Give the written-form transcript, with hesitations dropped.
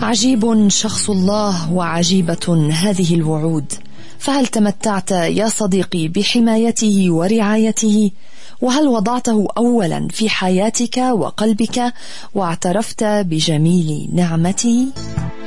عجيب شخص الله وعجيبة هذه الوعود، فهل تمتعت يا صديقي بحمايته ورعايته؟ وهل وضعته أولا في حياتك وقلبك واعترفت بجميل نعمته؟